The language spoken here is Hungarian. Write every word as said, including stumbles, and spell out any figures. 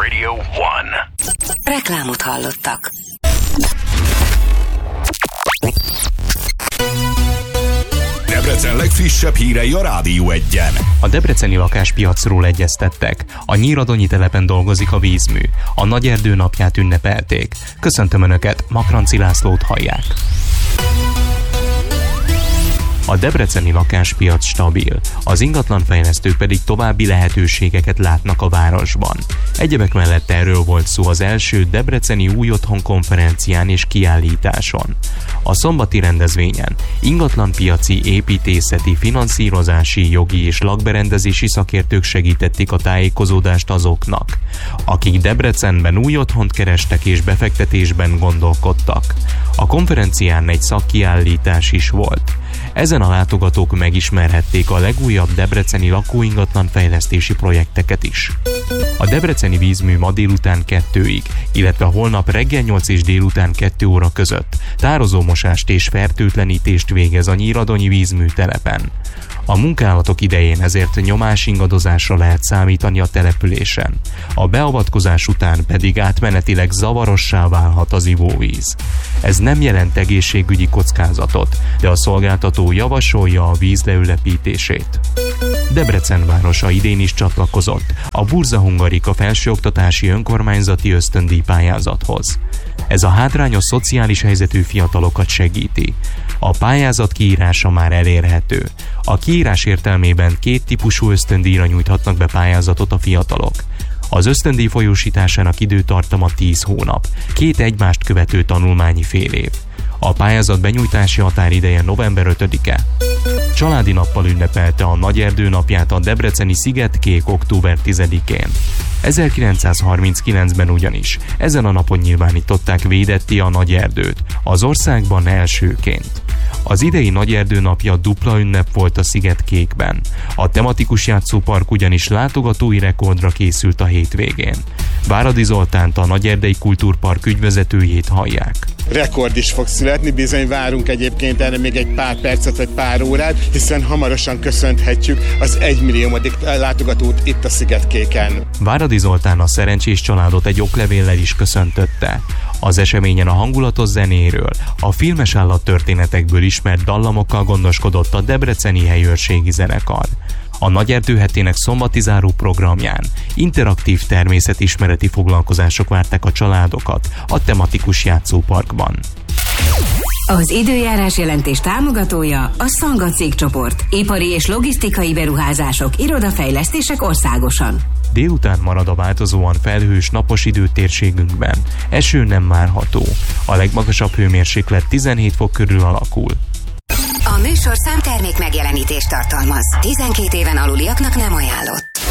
Radio one. Reklámot hallottak. Debrecen legfrissebb hírei a Rádió egyen. A debreceni lakáspiacról egyeztettek. A Nyíradonyi telepen dolgozik a vízmű. A Nagyerdő napját ünnepelték. Köszöntöm Önöket, Makranci Lászlót hallják. A debreceni lakáspiac stabil, az ingatlanfejlesztők pedig további lehetőségeket látnak a városban. Egyebek mellett erről volt szó az első debreceni új otthon konferencián és kiállításon. A szombati rendezvényen ingatlanpiaci, építészeti, finanszírozási, jogi és lakberendezési szakértők segítették a tájékozódást azoknak, akik Debrecenben új otthont kerestek és befektetésben gondolkodtak. A konferencián egy szakkiállítás is volt. Ezen a látogatók megismerhették a legújabb debreceni lakóingatlan fejlesztési projekteket is. A debreceni vízmű ma délután kettőig, illetve holnap reggel nyolc és délután kettő óra között tározómosást és fertőtlenítést végez a Nyíradonyi vízmű telepen. A munkálatok idején ezért nyomásingadozásra lehet számítani a településen. A beavatkozás után pedig átmenetileg zavarossá válhat az ivóvíz. Ez nem jelent egészségügyi kockázatot, de a szolgáltató javasolja a víz leülepítését. Debrecen városa idén is csatlakozott a Burza Hungarika felsőoktatási önkormányzati ösztöndíj pályázathoz. Ez a hátrányos szociális helyzetű fiatalokat segíti. A pályázat kiírása már elérhető. A kiírás értelmében két típusú ösztöndíjra nyújthatnak be pályázatot a fiatalok. Az ösztöndíj folyósításának időtartama tíz hónap, két egymást követő tanulmányi fél év. A pályázat benyújtási határideje november ötödike. Családi nappal ünnepelte a Nagyerdő napját a debreceni Szigetkék október tizedikén. ezerkilencszázharminckilencben ugyanis ezen a napon nyilvánították védetté a Nagyerdőt, az országban elsőként. Az idei Nagyerdő napja dupla ünnep volt a Szigetkékben. A tematikus játszópark ugyanis látogatói rekordra készült a hétvégén. Váradi Zoltánt, a Nagyerdei Kultúrpark ügyvezetőjét hallják. Rekord is fog születni, bizony várunk egyébként erre még egy pár percet vagy pár órát, hiszen hamarosan köszönhetjük az egymilliómodik látogatót itt a Szigetkéken. Váradi Zoltán a szerencsés családot egy oklevéllel is köszöntötte. Az eseményen a hangulatos zenéről, a filmes állattörténetekből ismert dallamokkal gondoskodott a debreceni helyőrségi zenekar. A Nagyerdő hetének szombati záró programján interaktív természetismereti foglalkozások várták a családokat a tematikus játszóparkban. Az időjárás jelentés támogatója a Szanga cégcsoport. Ipari és logisztikai beruházások, irodafejlesztések országosan. Délután marad a változóan felhős napos idő térségünkben. Eső nem várható. A legmagasabb hőmérséklet tizenhét fok körül alakul. A műsorszám termék megjelenítést tartalmaz. tizenkét éven aluliaknak nem ajánlott.